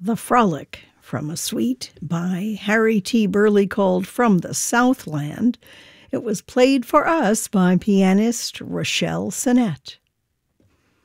The Frolic, from a suite by Harry T. Burleigh called From the Southland. It was played for us by pianist Rochelle Sinnett.